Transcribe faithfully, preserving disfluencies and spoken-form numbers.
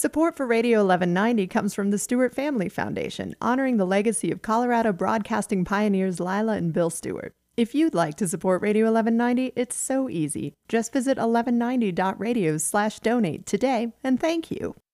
Support for Radio eleven ninety comes from the Stewart Family Foundation, honoring the legacy of Colorado broadcasting pioneers Lila and Bill Stewart. If you'd like to support Radio eleven ninety, it's so easy. Just visit eleven ninety dot radio slash donate today, and thank you.